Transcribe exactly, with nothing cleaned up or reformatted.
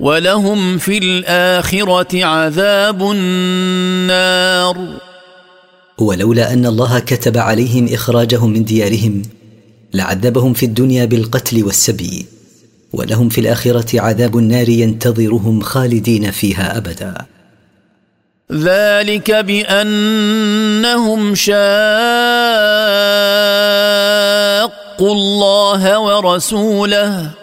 ولهم في الآخرة عذاب النار. ولولا أن الله كتب عليهم إخراجهم من ديارهم لعذبهم في الدنيا بالقتل والسبي، ولهم في الآخرة عذاب النار ينتظرهم خالدين فيها أبدا. ذلك بأنهم شاقوا الله ورسوله